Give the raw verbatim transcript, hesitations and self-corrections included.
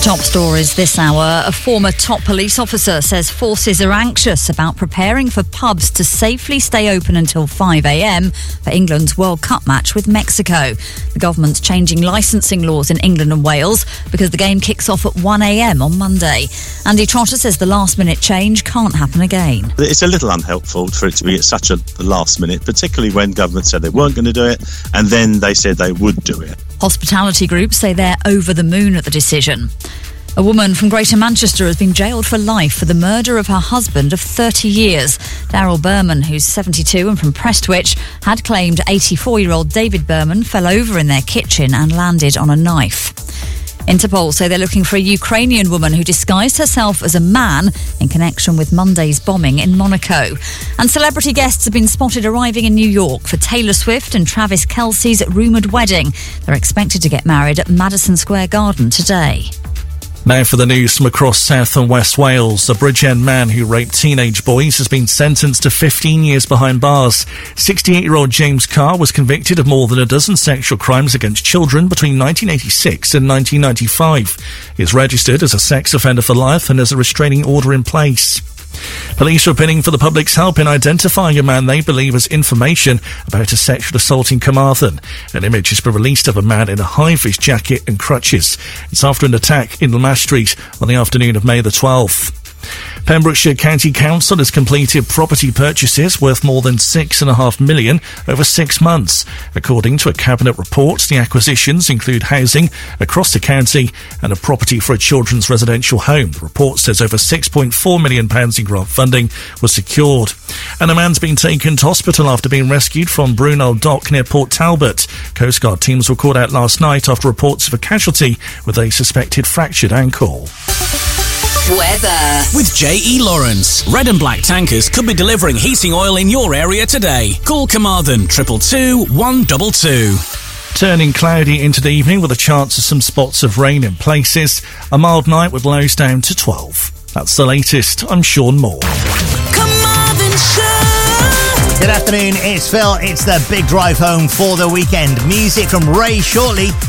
Top stories this hour. A former top police officer says forces are anxious about preparing for pubs to safely stay open until five a.m. for England's World Cup match with Mexico. The government's changing licensing laws in England and Wales because the game kicks off at one a.m. on Monday. Andy Trotter says the last-minute change can't happen again. It's a little unhelpful for it to be at such a last minute, particularly when government said they weren't going to do it and then they said they would do it. Hospitality groups say they're over the moon at the decision. A woman from Greater Manchester has been jailed for life for the murder of her husband of thirty years. Daryl Berman, who's seventy-two and from Prestwich, had claimed eighty-four-year-old David Berman fell over in their kitchen and landed on a knife. Interpol say they're looking for a Ukrainian woman who disguised herself as a man in connection with Monday's bombing in Monaco. And celebrity guests have been spotted arriving in New York for Taylor Swift and Travis Kelce's rumoured wedding. They're expected to get married at Madison Square Garden today. Now for the news from across South and West Wales. A Bridgend man who raped teenage boys has been sentenced to fifteen years behind bars. sixty-eight-year-old James Carr was convicted of more than a dozen sexual crimes against children between nineteen eighty-six and nineteen ninety-five. He is registered as a sex offender for life and has a restraining order in place. Police are appealing for the public's help in identifying a man they believe has information about a sexual assault in Carmarthen. An image has been released of a man in a high-vis jacket and crutches. It's after an attack in Lamash Street on the afternoon of May the twelfth. Pembrokeshire County Council has completed property purchases worth more than six and a half million over six months. According to a cabinet report, the acquisitions include housing across the county and a property for a children's residential home. The report says over six point four million pounds in grant funding was secured. And a man's been taken to hospital after being rescued from Brunel Dock near Port Talbot. Coast Guard teams were called out last night after reports of a casualty with a suspected fractured ankle. Weather. With J E Lawrence. Red and Black Tankers could be delivering heating oil in your area today. Call Carmarthen triple two one two two. Turning cloudy into the evening with a chance of some spots of rain in places. A mild night with lows down to twelve. That's the latest. I'm Sean Moore. Carmarthen Show. Good afternoon, it's Phil. It's the big drive home for the weekend. Music from Ray shortly.